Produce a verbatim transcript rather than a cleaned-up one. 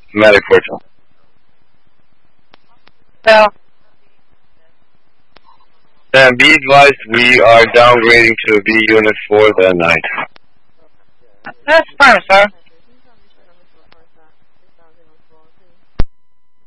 Medic four. So, And be advised, we are downgrading to a B unit for the night. that's fine, sir.